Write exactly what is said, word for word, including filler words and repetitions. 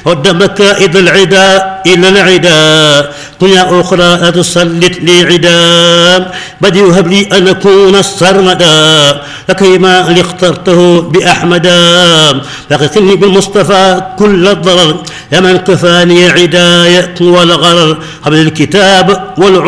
هد مكائد العدا إلى العدا دنيا أخرى لا تسلط لي عدا بدي وهب لي أن أكون السرمدا لكيما اللي اخترته بأحمدا لقتني بالمصطفى كل الضرر يا من كفاني عداية والغرر قبل الكتاب والعلم